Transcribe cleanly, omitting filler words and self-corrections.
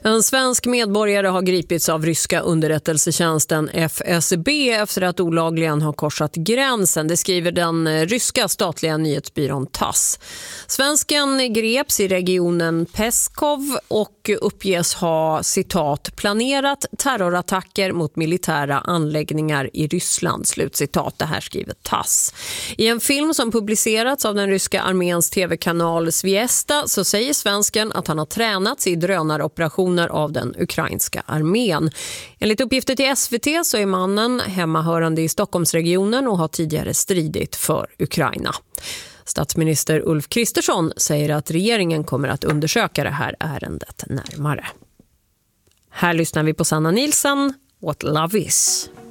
En svensk medborgare har gripits av ryska underrättelsetjänsten FSB efter att olagligen ha korsat gränsen. Det skriver den ryska statliga nyhetsbyrån TASS. Svensken greps i regionen Peskov och uppges ha, citat, planerat terrorattacker mot militära anläggningar i Ryssland, slutcitat. Det här skriver TASS. I en film som publicerats av den ryska arméns tv-kanal Zvezda så säger svensken att han har tränats i drönaroperationer av den ukrainska armén. Enligt uppgifter till SVT så är mannen hemmahörande i Stockholmsregionen och har tidigare stridit för Ukraina. Statsminister Ulf Kristersson säger att regeringen kommer att undersöka det här ärendet närmare. Här lyssnar vi på Sanna Nilsson, What Love Is.